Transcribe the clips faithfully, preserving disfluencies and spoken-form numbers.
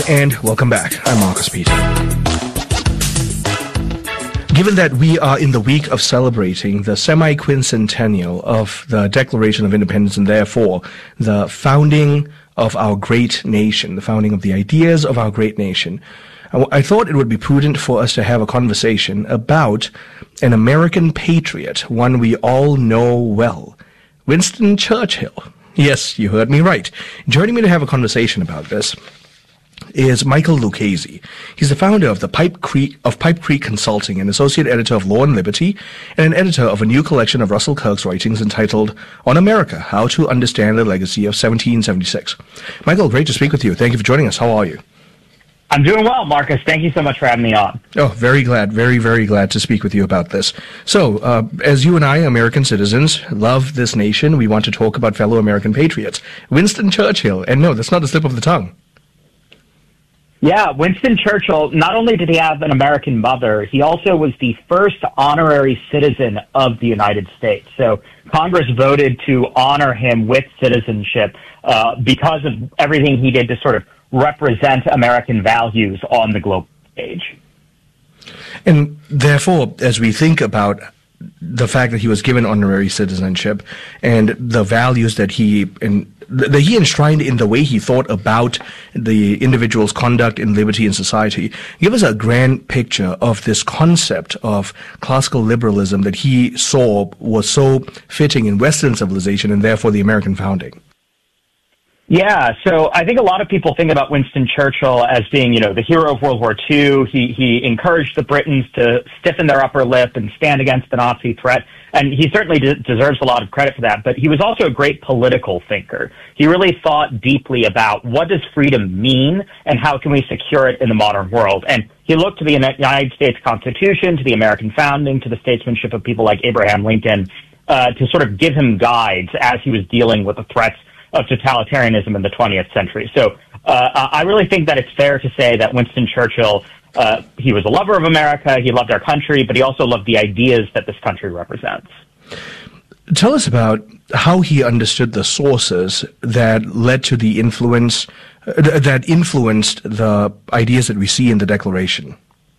And welcome back. I'm Marcus Peter. Given that we are in the week of celebrating the semi-quincentennial of the Declaration of Independence and therefore the founding of our great nation, the founding of the ideas of our great nation, I, I thought it would be prudent for us to have a conversation about an American patriot, one we all know well, Winston Churchill. Yes, you heard me right. Joining me to have a conversation about this is Michael Lucchese. He's the founder of the Pipe Creek of Pipe Creek Consulting, an associate editor of Law and Liberty, and an editor of a new collection of Russell Kirk's writings entitled On America: How to Understand the Legacy of seventeen seventy-six. Michael, great to speak with you. Thank you for joining us. How are you? I'm doing well, Marcus. Thank you so much for having me on. Oh, very glad, very, very glad to speak with you about this. So, uh, as you and I, American citizens, love this nation, we want to talk about fellow American patriots. Winston Churchill, and no, that's not a slip of the tongue. Yeah, Winston Churchill, not only did he have an American mother, he also was the first honorary citizen of the United States. So Congress voted to honor him with citizenship uh, because of everything he did to sort of represent American values on the global stage. And therefore, as we think about the fact that he was given honorary citizenship and the values that he in, that he enshrined in the way he thought about the individual's conduct in liberty and society, give us a grand picture of this concept of classical liberalism that he saw was so fitting in Western civilization and therefore the American founding. Yeah, so I think a lot of people think about Winston Churchill as being, you know, the hero of World War Two. He he encouraged the Britons to stiffen their upper lip and stand against the Nazi threat, and he certainly de- deserves a lot of credit for that. But he was also a great political thinker. He really thought deeply about what does freedom mean and how can we secure it in the modern world. And he looked to the United States Constitution, to the American founding, to the statesmanship of people like Abraham Lincoln uh, to sort of give him guides as he was dealing with the threats of totalitarianism in the twentieth century. So uh, I really think that it's fair to say that Winston Churchill, uh, he was a lover of America, he loved our country, but he also loved the ideas that this country represents. Tell us about how he understood the sources that led to the influence, uh, that influenced the ideas that we see in the Declaration.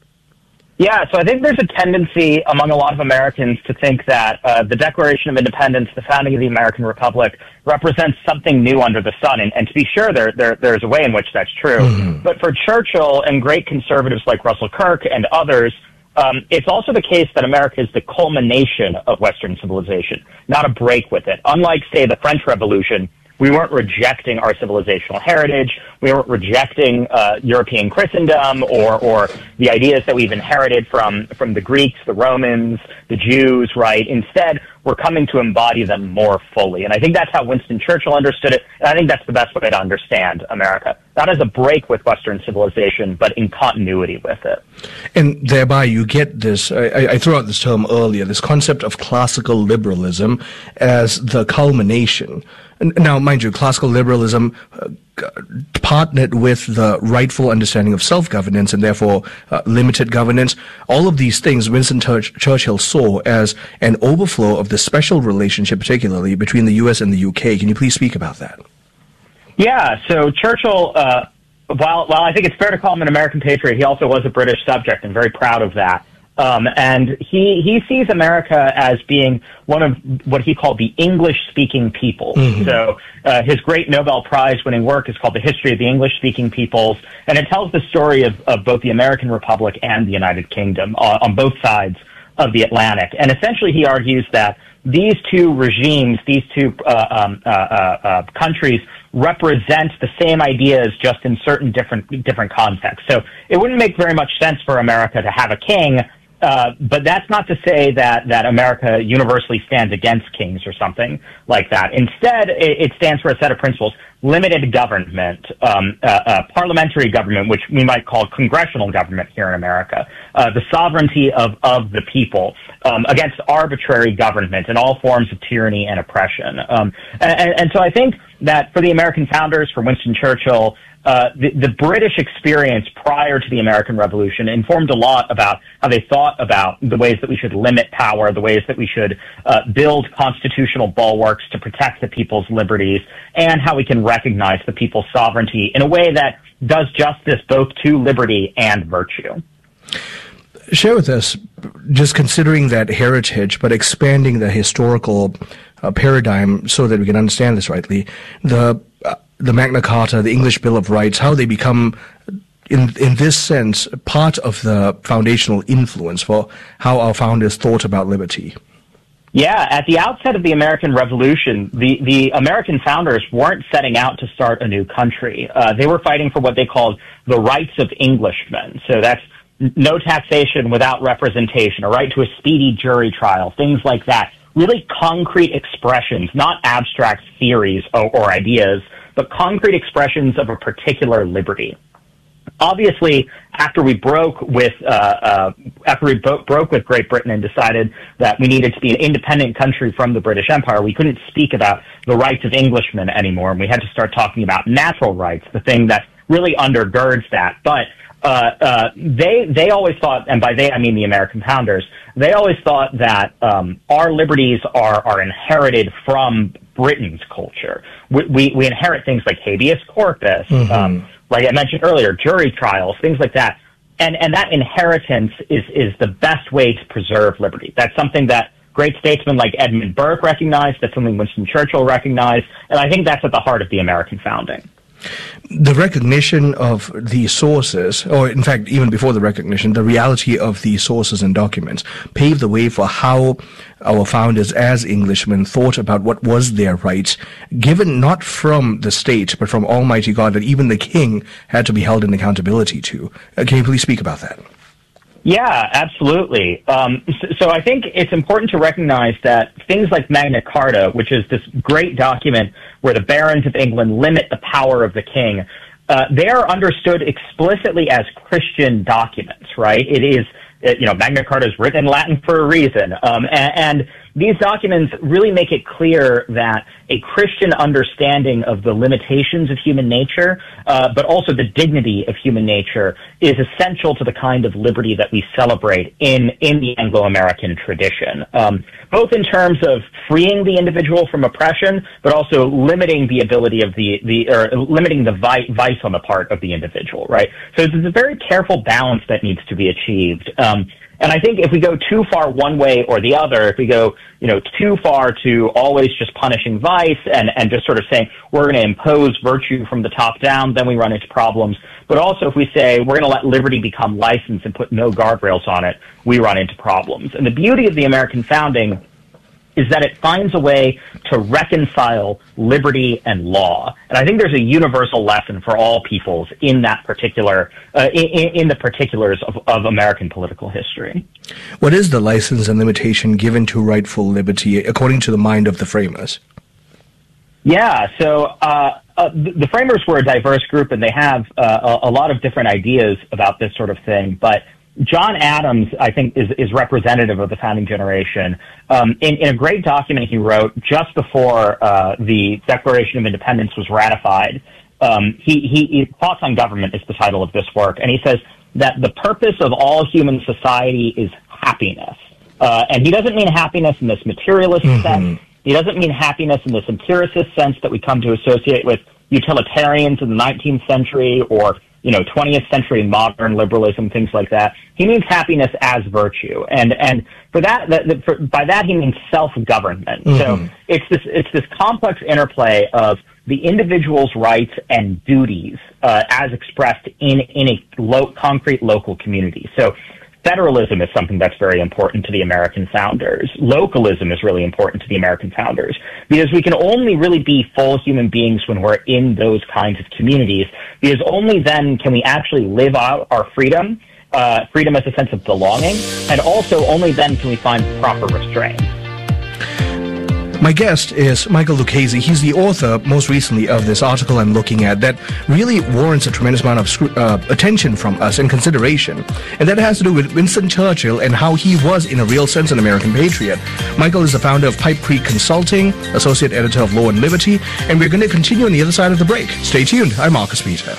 Yeah, so I think there's a tendency among a lot of Americans to think that uh, the Declaration of Independence, the founding of the American Republic, represents something new under the sun. And, and to be sure, there, there there's a way in which that's true. Mm-hmm. But for Churchill and great conservatives like Russell Kirk and others, um, it's also the case that America is the culmination of Western civilization, not a break with it. Unlike, say, the French Revolution, we weren't rejecting our civilizational heritage. We weren't rejecting uh, European Christendom or, or the ideas that we've inherited from, from the Greeks, the Romans, the Jews, right? Instead, we're coming to embody them more fully. And I think that's how Winston Churchill understood it. And I think that's the best way to understand America. Not as a break with Western civilization, but in continuity with it. And thereby you get this, I, I threw out this term earlier, this concept of classical liberalism as the culmination. Now, mind you, classical liberalism uh, partnered with the rightful understanding of self-governance and therefore uh, limited governance. All of these things Winston Church- Churchill saw as an overflow of the special relationship, particularly between the U S and the U K. Can you please speak about that? Yeah, so Churchill, uh, while, while I think it's fair to call him an American patriot, he also was a British subject and very proud of that. Um, and he, he sees America as being one of what he called the English-speaking peoples. Mm-hmm. So uh, his great Nobel Prize-winning work is called The History of the English-Speaking Peoples, and it tells the story of, of both the American Republic and the United Kingdom uh, on both sides of the Atlantic. And essentially he argues that these two regimes, these two uh, um, uh, uh, uh, countries represent the same ideas just in certain different different contexts. So it wouldn't make very much sense for America to have a king, uh, but that's not to say that, that America universally stands against kings or something like that. Instead, it, it stands for a set of principles: limited government, um, uh, uh, parliamentary government, which we might call congressional government here in America, uh, the sovereignty of, of the people um, against arbitrary government and all forms of tyranny and oppression. Um, and, and so I think that for the American founders, for Winston Churchill, uh, the, the British experience prior to the American Revolution informed a lot about how they thought about the ways that we should limit power, the ways that we should uh, build constitutional bulwarks to protect the people's liberties, and how we can recognize the people's sovereignty in a way that does justice both to liberty and virtue. Share with us, just considering that heritage, but expanding the historical uh, paradigm so that we can understand this rightly, the uh, the Magna Carta, the English Bill of Rights, how they become, in in this sense, part of the foundational influence for how our founders thought about liberty. Yeah, at the outset of the American Revolution, the, the American founders weren't setting out to start a new country. Uh, they were fighting for what they called the rights of Englishmen. So that's no taxation without representation, a right to a speedy jury trial, things like that. Really concrete expressions, not abstract theories or, or ideas, but concrete expressions of a particular liberty. Obviously, after we broke with uh, uh, after we bo- broke with Great Britain and decided that we needed to be an independent country from the British Empire, we couldn't speak about the rights of Englishmen anymore, and we had to start talking about natural rights, the thing that really undergirds that. But uh, uh, they they always thought, and by they I mean the American founders, they always thought that um, our liberties are are inherited from Britain's culture. We we, we inherit things like habeas corpus. Mm-hmm. Um, Like I mentioned earlier, jury trials, things like that. And and that inheritance is, is the best way to preserve liberty. That's something that great statesmen like Edmund Burke recognized, that's something Winston Churchill recognized, and I think that's at the heart of the American founding. The recognition of the sources, or in fact, even before the recognition, the reality of the sources and documents paved the way for how our founders as Englishmen thought about what was their right, given not from the state, but from Almighty God, that even the king had to be held in accountability to. Uh, can you please speak about that? Yeah, absolutely. Um, so, so I think it's important to recognize that things like Magna Carta, which is this great document where the barons of England limit the power of the king, uh, they are understood explicitly as Christian documents, right? It is, it, you know, Magna Carta is written in Latin for a reason, um, and, and these documents really make it clear that a Christian understanding of the limitations of human nature, uh, but also the dignity of human nature, is essential to the kind of liberty that we celebrate in, in the Anglo-American tradition, um, both in terms of freeing the individual from oppression, but also limiting the ability of the, the or limiting the vi- vice on the part of the individual, right? So there's a very careful balance that needs to be achieved. Um, And I think if we go too far one way or the other, if we go, you know, too far to always just punishing vice and, and just sort of saying we're going to impose virtue from the top down, then we run into problems. But also if we say we're going to let liberty become license and put no guardrails on it, we run into problems. And the beauty of the American founding is that it finds a way to reconcile liberty and law. And I think there's a universal lesson for all peoples in that particular, uh, in, in the particulars of, of American political history. What is the license and limitation given to rightful liberty according to the mind of the framers? Yeah, so uh, uh, the framers were a diverse group, and they have uh, a, a lot of different ideas about this sort of thing, but John Adams, I think, is, is representative of the founding generation. Um, in, in a great document he wrote just before uh, the Declaration of Independence was ratified, um, he, he, he Thoughts on Government is the title of this work, and he says that the purpose of all human society is happiness. Uh, and he doesn't mean happiness in this materialist mm-hmm. sense. He doesn't mean happiness in this empiricist sense that we come to associate with utilitarians in the nineteenth century or you know, twentieth century modern liberalism, things like that. He means happiness as virtue, and and for that, that for, by that he means self-government. Mm-hmm. So it's this it's this complex interplay of the individual's rights and duties uh, as expressed in in a lo- concrete local community. So federalism is something that's very important to the American founders. Localism is really important to the American founders because we can only really be full human beings when we're in those kinds of communities, because only then can we actually live out our freedom, uh, freedom as a sense of belonging, and also only then can we find proper restraint. My guest is Michael Lucchese. He's the author, most recently, of this article I'm looking at that really warrants a tremendous amount of scru- uh, attention from us and consideration. And that has to do with Winston Churchill and how he was, in a real sense, an American patriot. Michael is the founder of Pipe Creek Consulting, associate editor of Law and Liberty, and we're going to continue on the other side of the break. Stay tuned. I'm Marcus Peter.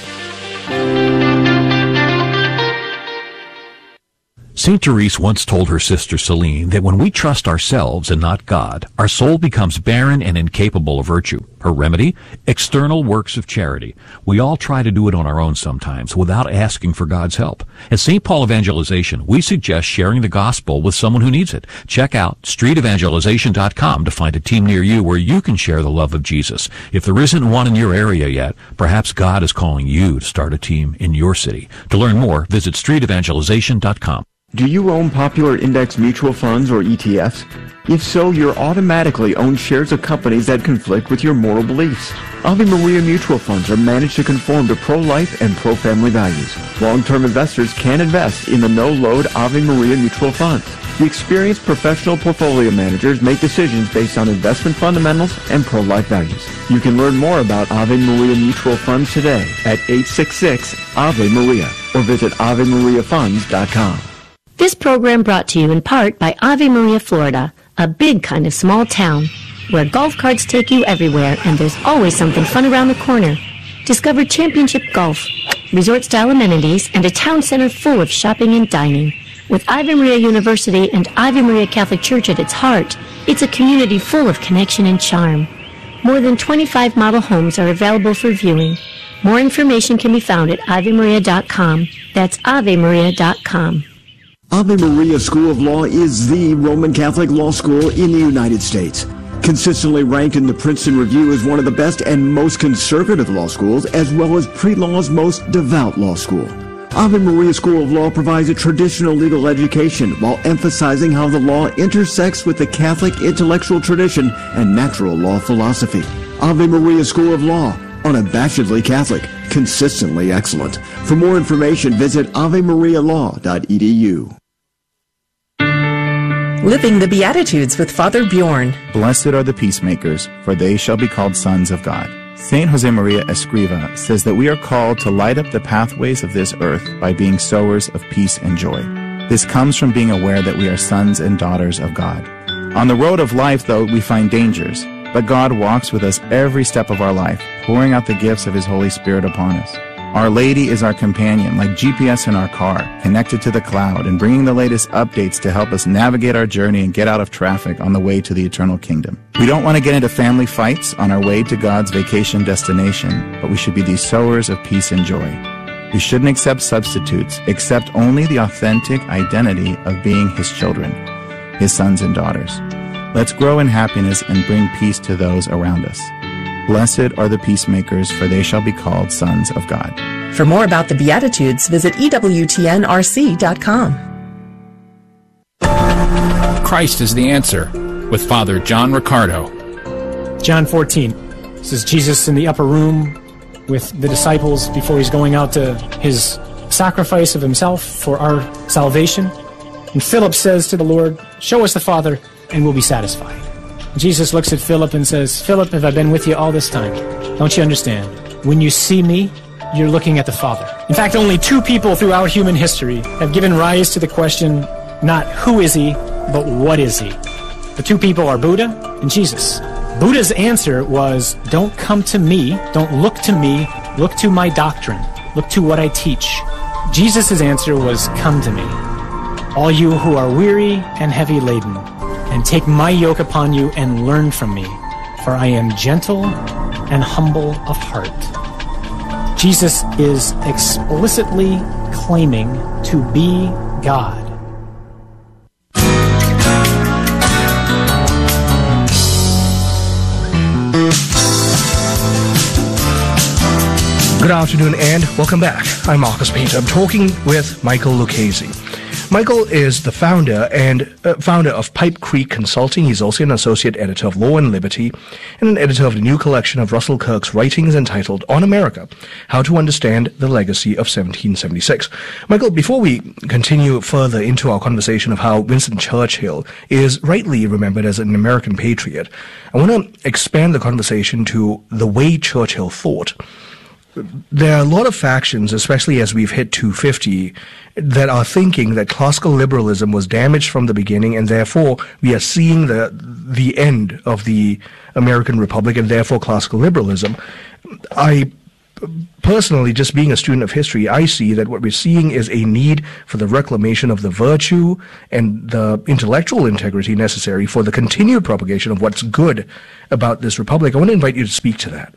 Saint Therese once told her sister Celine that when we trust ourselves and not God, our soul becomes barren and incapable of virtue. Her remedy? External works of charity. We all try to do it on our own sometimes without asking for God's help. At Saint Paul Evangelization, we suggest sharing the gospel with someone who needs it. Check out street evangelization dot com to find a team near you where you can share the love of Jesus. If there isn't one in your area yet, perhaps God is calling you to start a team in your city. To learn more, visit street evangelization dot com. Do you own popular index mutual funds or E T Fs? If so, you're automatically own shares of companies that conflict with your moral beliefs. Ave Maria mutual funds are managed to conform to pro-life and pro-family values. Long-term investors can invest in the no-load Ave Maria mutual funds. The experienced professional portfolio managers make decisions based on investment fundamentals and pro-life values. You can learn more about Ave Maria mutual funds today at eight six six Ave Maria or visit ave maria funds dot com. This program brought to you in part by Ave Maria, Florida, a big kind of small town where golf carts take you everywhere and there's always something fun around the corner. Discover championship golf, resort-style amenities, and a town center full of shopping and dining. With Ave Maria University and Ave Maria Catholic Church at its heart, it's a community full of connection and charm. More than twenty-five model homes are available for viewing. More information can be found at ave maria dot com. That's ave maria dot com. Ave Maria School of Law is the Roman Catholic law school in the United States. Consistently ranked in the Princeton Review as one of the best and most conservative law schools, as well as pre-law's most devout law school. Ave Maria School of Law provides a traditional legal education while emphasizing how the law intersects with the Catholic intellectual tradition and natural law philosophy. Ave Maria School of Law, unabashedly Catholic, consistently excellent. For more information, visit ave maria law dot e d u. Living the Beatitudes with Father Bjorn. Blessed are the peacemakers, for they shall be called sons of God. Saint Josemaria Escriva says that we are called to light up the pathways of this earth by being sowers of peace and joy. This comes from being aware that we are sons and daughters of God. On the road of life, though, we find dangers, but God walks with us every step of our life, pouring out the gifts of His Holy Spirit upon us. Our Lady is our companion, like G P S in our car, connected to the cloud and bringing the latest updates to help us navigate our journey and get out of traffic on the way to the eternal kingdom. We don't want to get into family fights on our way to God's vacation destination, but we should be these sowers of peace and joy. We shouldn't accept substitutes, accept only the authentic identity of being His children, His sons and daughters. Let's grow in happiness and bring peace to those around us. Blessed are the peacemakers, for they shall be called sons of God. For more about the Beatitudes, visit E W T N R C dot com. Christ is the answer, with Father John Riccardo. John fourteen. This is Jesus in the upper room with the disciples before He's going out to His sacrifice of Himself for our salvation. And Philip says to the Lord, "Show us the Father, and we'll be satisfied." Jesus looks at Philip and says, "Philip, have I been with you all this time? Don't you understand? When you see me, you're looking at the Father." In fact, only two people throughout human history have given rise to the question, not who is He, but what is He? The two people are Buddha and Jesus. Buddha's answer was, don't come to me, don't look to me, look to my doctrine, look to what I teach. Jesus' answer was, come to me, all you who are weary and heavy laden, and take my yoke upon you and learn from me, for I am gentle and humble of heart. Jesus is explicitly claiming to be God. Good afternoon and welcome back. I'm Marcus Peter. I'm talking with Michael Lucchese. Michael is the founder and uh, founder of Pipe Creek Consulting. He's also an associate editor of Law and Liberty and an editor of the new collection of Russell Kirk's writings entitled On America, How to Understand the Legacy of seventeen seventy-six. Michael, before we continue further into our conversation of how Winston Churchill is rightly remembered as an American patriot, I want to expand the conversation to the way Churchill thought. There are a lot of factions, especially as we've hit two fifty, that are thinking that classical liberalism was damaged from the beginning, and therefore we are seeing the the end of the American Republic, and therefore classical liberalism. I personally, just being a student of history, I see that what we're seeing is a need for the reclamation of the virtue and the intellectual integrity necessary for the continued propagation of what's good about this republic. I want to invite you to speak to that.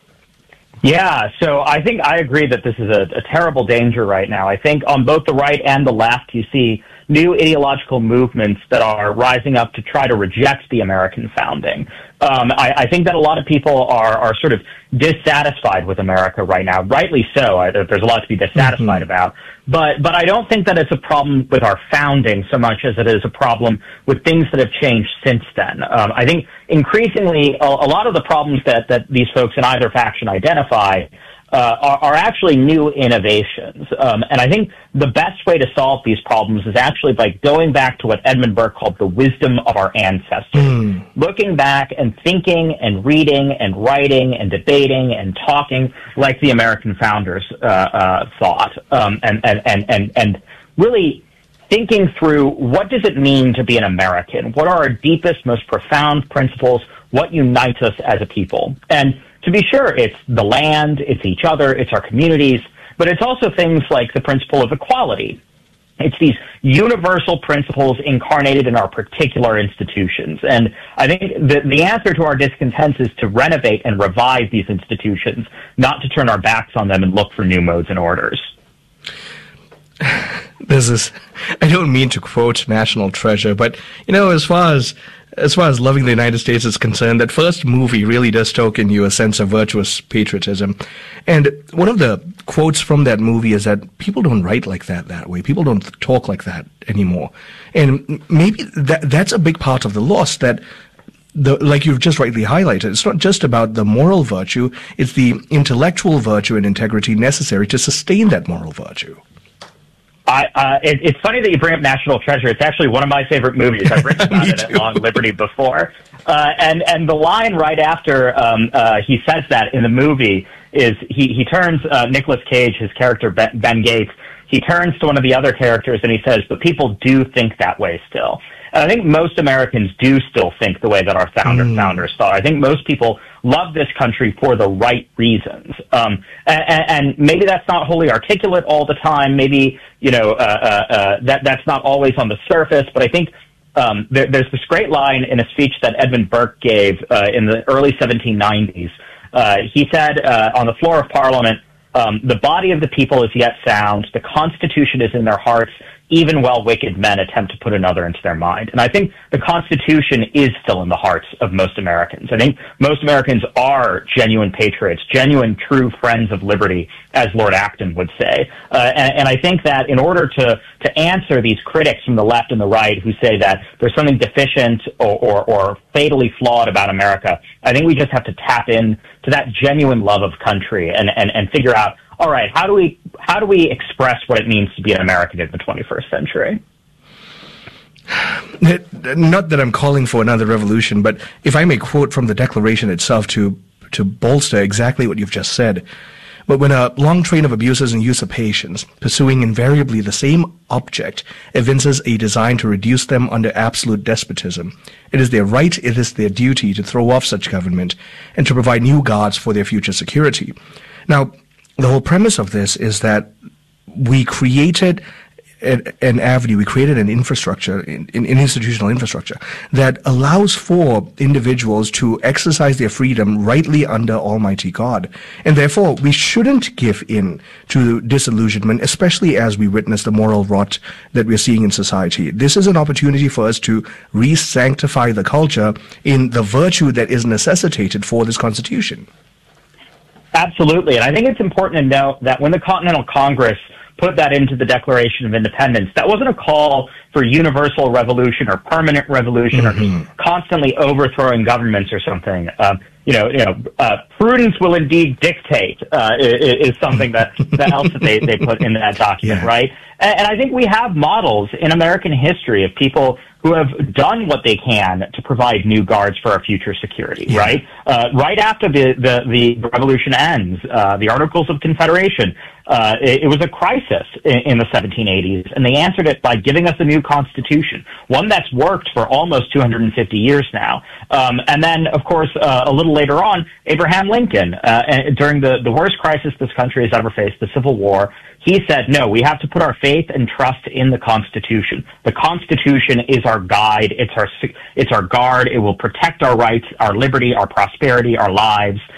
Yeah, so I think I agree that this is a, a terrible danger right now. I think on both the right and the left, you see new ideological movements that are rising up to try to reject the American founding. Um, I, I think that a lot of people are, are sort of dissatisfied with America right now, rightly so. I, there's a lot to be dissatisfied mm-hmm. about. But, but I don't think that it's a problem with our founding so much as it is a problem with things that have changed since then. Um, I think increasingly a, a lot of the problems that, that these folks in either faction identify Uh, are, are actually new innovations. Um, and I think the best way to solve these problems is actually by going back to what Edmund Burke called the wisdom of our ancestors. Mm. Looking back and thinking and reading and writing and debating and talking like the American founders uh, uh, thought. Um, and, and, and, and, and really thinking through what does it mean to be an American? What are our deepest, most profound principles? What unites us as a people? And to be sure, it's the land, it's each other, it's our communities, but it's also things like the principle of equality. It's these universal principles incarnated in our particular institutions. And I think the, the answer to our discontents is to renovate and revive these institutions, not to turn our backs on them and look for new modes and orders. This is, I don't mean to quote National Treasure, but, you know, as far as As far as Loving the United States is concerned, that first movie really does stoke in you a sense of virtuous patriotism. And one of the quotes from that movie is that people don't write like that that way. People don't talk like that anymore. And maybe that that's a big part of the loss, that the, like you've just rightly highlighted, it's not just about the moral virtue, it's the intellectual virtue and integrity necessary to sustain that moral virtue. I, uh, it, it's funny that you bring up National Treasure. It's actually one of my favorite movies. I've written about it at Long Liberty before. Uh, and, and the line right after um, uh, he says that in the movie is he, he turns uh, Nicolas Cage, his character Ben, Ben Gates, he turns to one of the other characters and he says, but people do think that way still. And I think most Americans do still think the way that our founder, mm. founders thought. I think most people love this country for the right reasons. Um, and, and maybe that's not wholly articulate all the time. Maybe, you know, uh, uh, uh, that, that's not always on the surface. But I think um, there, there's this great line in a speech that Edmund Burke gave uh, in the early seventeen nineties. Uh, he said uh, on the floor of Parliament, um, the body of the people is yet sound. The Constitution is in their hearts, even while wicked men attempt to put another into their mind. And I think the Constitution is still in the hearts of most Americans. I think most Americans are genuine patriots, genuine true friends of liberty, as Lord Acton would say. Uh, and, and I think that in order to, to answer these critics from the left and the right who say that there's something deficient or, or, or fatally flawed about America, I think we just have to tap in to that genuine love of country and, and, and figure out, all right, how do we how do we express what it means to be an American in the twenty-first century? Not that I'm calling for another revolution, but if I may quote from the Declaration itself to to bolster exactly what you've just said. But when a long train of abuses and usurpations, pursuing invariably the same object, evinces a design to reduce them under absolute despotism, it is their right, it is their duty to throw off such government and to provide new guards for their future security. Now, the whole premise of this is that we created an, an avenue, we created an infrastructure, an in, in institutional infrastructure, that allows for individuals to exercise their freedom rightly under Almighty God. And therefore, we shouldn't give in to disillusionment, especially as we witness the moral rot that we're seeing in society. This is an opportunity for us to re-sanctify the culture in the virtue that is necessitated for this Constitution. Absolutely. And I think it's important to note that when the Continental Congress put that into the Declaration of Independence. That wasn't a call for universal revolution or permanent revolution mm-hmm. or constantly overthrowing governments or something. Um, you know, you know, uh, prudence will indeed dictate uh, is, is something that, that else that they, they put in that document, yeah. right? And, and I think we have models in American history of people who have done what they can to provide new guards for our future security, yeah. right? Uh, right after the, the, the revolution ends, uh, the Articles of Confederation, uh, it, it was a crisis in, in the seventeen eighties, and they answered it by giving us a new constitution, one that's worked for almost two hundred fifty years now. Um, and then, of course, uh, a little later on, Abraham Lincoln, uh, during the, the worst crisis this country has ever faced, the Civil War, he said, no, we have to put our faith and trust in the Constitution. The Constitution is our guide. It's our, it's our guard. It will protect our rights, our liberty, our prosperity, our lives.